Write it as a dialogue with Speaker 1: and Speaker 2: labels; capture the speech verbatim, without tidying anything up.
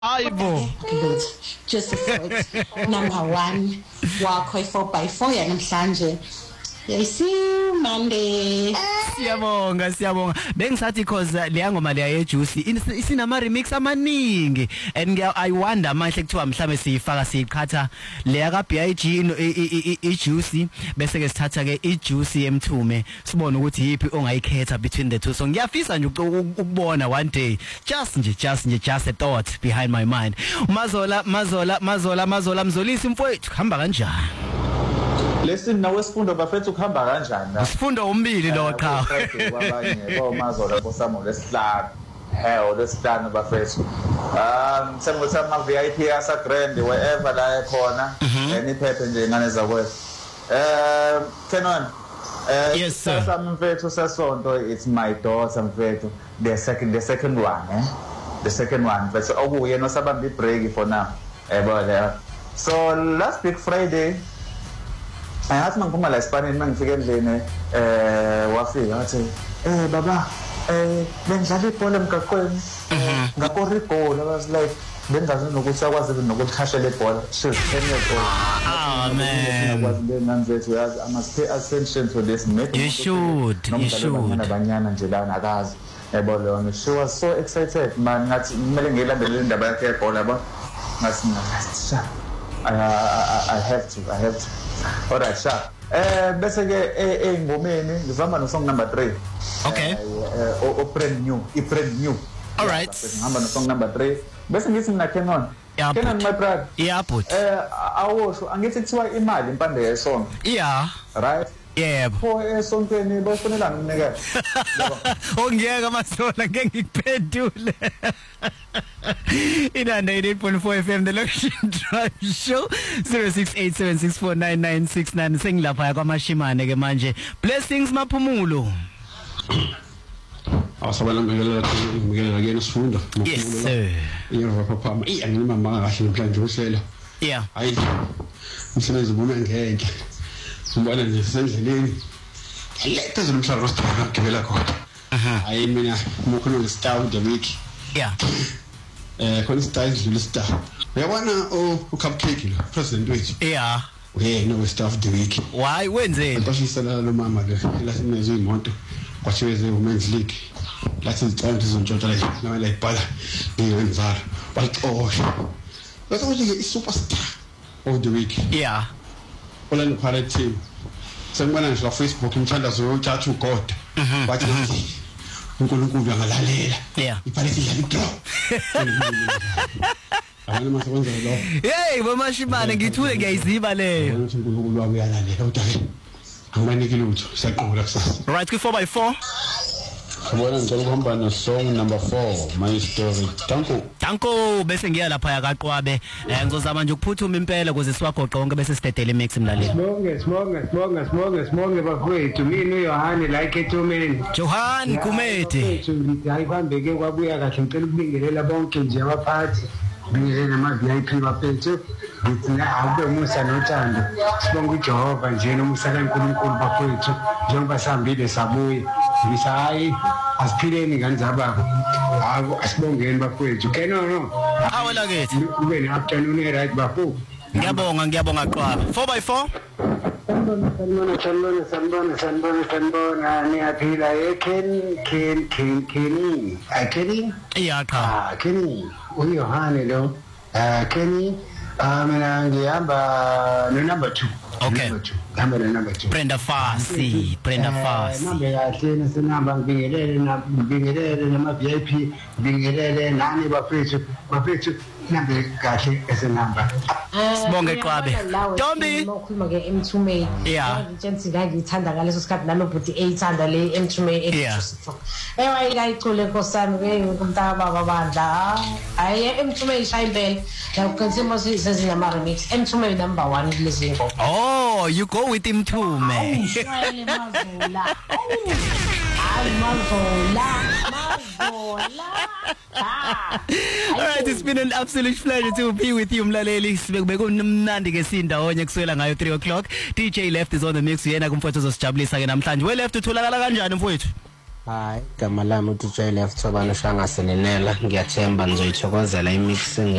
Speaker 1: Aibo.
Speaker 2: Just a thought. Number one, wakho four by four yanamhlanje. Yayisi Monday.
Speaker 1: Siyabonga siyabonga. Bengisathi cause leya ngoma leya yejuice isinama remix amaningi and I wonder manje kuthiwa mhlambe siyifaka siyiqhatha leya ka B I G ijuice bese ke sithatha ke ijuice yemthume sibone ukuthi yipi ongayikhetha between the two. So ngiyafisa nje ukubona one day just nje just nje just a thought behind my mind. Mazola mazola mazola mazola mzolisi mfowethu hamba kanjani?
Speaker 3: Listen nawe sifundo bafethu kuhamba kanjani la?
Speaker 1: Sifundo umbili lo cha.
Speaker 3: Kwabanye bomazola bosamo lesihlanu. Hell lesihlanu bafethu. Um sengithama V I P asa grand wherever la ekhona eniphephe nje ingane zakwethu. Um Kenon Uh,
Speaker 1: yes sir.
Speaker 3: Mfethu sasonto it's my daughter mfethu the second the second one eh the second one but so okuye no sabamba ibreak for now yebo le. So last week Friday ayathi mangiphuma la Spain mangifike endlini eh wafika wathi eh baba eh bengidlala ibhola emgaqweni ngakho ibhola was like bengazi nokuthi akwazi nokukhashela ibhola she's ten years old.
Speaker 1: Oh man,
Speaker 3: I must pay attention to this.
Speaker 1: You should, you should.
Speaker 3: She was so excited man ngathi kumele ngilandele indaba yakhe yebhola ba ngathi I I have to I have to. Alright, sha. Eh bese ke engomeni ngizama no song number three.
Speaker 1: Okay.
Speaker 3: O brand new, I brand new.
Speaker 1: Alright.
Speaker 3: Ngihamba no song number three. Bese ngithi mina Kenon. Kenon my brother.
Speaker 1: Yeah, put.
Speaker 3: Eh awosho angithi kuthiwa imali impande yesonto.
Speaker 1: Yeah.
Speaker 3: Right?
Speaker 1: Yeah.
Speaker 3: Pho esontweni bafunela nginika.
Speaker 1: Ongiyeka masola ngeke ngikuphendule. In ninety-eight point four F M the Luxury Drive Show zero six eight seven six four nine nine six nine sengilapha kwaMashimane ke manje. Blessings Maphumulo.
Speaker 4: Awasabala ngiyela ngiyela ngiyena sifundo.
Speaker 1: Yes sir.
Speaker 4: Yena papa ma iya ngima manga kahle namhlanje uhlela.
Speaker 1: Yeah.
Speaker 4: Hayi. Umsebenzi ubona ngeke. Umbona nje sendleleni. Letha zomhlalo restaurant ngibela khona.
Speaker 1: Aha.
Speaker 4: Hayi mina mukhona ngestar the week.
Speaker 1: Yeah.
Speaker 4: Eh khona istar idlula istar. Uyabona o cupcake lo president wethu.
Speaker 1: Yeah.
Speaker 4: We no staff the week.
Speaker 1: Why wenzeni?
Speaker 4: Bashisela lo mama le lasinezwe imoto. Kwathiweze women's league. Lathi izicela izontshontshwa la nawe la ibhala ngiyenzala. Baxoxa. Bese uthi i superstar of the week.
Speaker 1: Yeah.
Speaker 4: Orlando Pirates team. Sengibona nje la Facebook umthandazo wothatha uGod. Bathi uNkulunkulu angalalela.
Speaker 1: Yeah.
Speaker 4: Iphalisi idlala idraw. Abanye masebenza lo.
Speaker 1: Hey, boMashimane ngithule ngiyayiziba leyo.
Speaker 4: uNkulunkulu uyalalela uDave. Anganiki lutho siyaqhubeka kusasa.
Speaker 1: Right, ku four by four.
Speaker 4: Ngibona ngicela ukuhamba no song number four my story. Danko.
Speaker 1: Danko bese ngiya lapha yakaqwabe. Eh ngizozama nje ukuphuthuma impela ukuze siwagoqe wonke bese sidedele mix emlaleli.
Speaker 5: Sibonge sibonge sibonge sibonge sibonge bafowethu mina uJohani like eThumeni.
Speaker 1: Johan Kumete.
Speaker 5: Hayi kwambeke kwabuya kahle ngicela ukubingelela bonke nje abaphathi. Bingelela nama V I P bafethu. Ngicela awube musa nothando. Sibonge uJehova nje nomusa kaNkulunkulu bafowethu. Njengoba sihambile sabuye. Ngisayi asiphileni kanjabako. Hawo asibongeni bafowethu. Keno no.
Speaker 1: Awela kethi.
Speaker 5: Ube ne afternoon right bafowethu.
Speaker 1: Ngiyabonga ngiyabonga qwaba. four by four.
Speaker 5: Sanbona sanbona sanbona sanbona sanbona niyaphila eKen Ken Ken Kenny. Akeni?
Speaker 1: Yeah cha.
Speaker 5: Ah Kenny. uYohane lo. Ah Kenny. Ah mina ngihamba no number two.
Speaker 1: Okay.
Speaker 5: Number number two.
Speaker 1: Brenda Fassie, Brenda Fassie.
Speaker 5: Number yathina sinamba ngibingelele na ngibingelele nama V I P, ngibingelele nani bafethu, bafethu number kahle esenamba.
Speaker 1: Sibonge qwabe. Ntombi.
Speaker 2: Ngokhuluma ke emthumeni.
Speaker 1: Yeah.
Speaker 2: Ngitshela ngangithanda ngaleso sikhathi nalobhuti eyithanda le emthumeni.
Speaker 1: Yeah.
Speaker 2: Ewa ikayicule nkosami ke umntaka baba bandla. Hayi emthumeni shaya impela. Yakuqinisima sezinama remix. Emthumeni number one kulezi ngo.
Speaker 1: Oh, you go with him too, man.
Speaker 2: Shayele mazola. Ay mazola. Mazola.
Speaker 1: All right, it's been an absolute pleasure to be with you mlaleli. Sibekube kumnandi ke sindawonye kuswela ngayo three o'clock. D J Left is on the mix. Yena kumfowethu uzosijabulisa ke namhlanje. We Left utholakala kanjani mfowethu?
Speaker 6: Hayi, gama lami uDJ Left Sobana Shanga Selenela, ngiyathemba nizoyithokozela imixing.